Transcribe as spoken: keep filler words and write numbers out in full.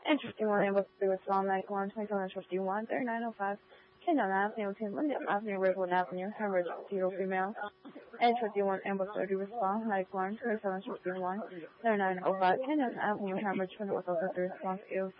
Interesting one, able to be with Psalm ninety-one, twenty-seven fifty-one, thirty-nine oh five, Kenyon Avenue, ten Linden Avenue, Redwood Avenue, Cambridge, zero female, and fifty-one, able to be with Psalm ninety-one, twenty-seven fifty-one, thirty-nine oh five, Kenyon Avenue, Cambridge, twenty-one oh three, response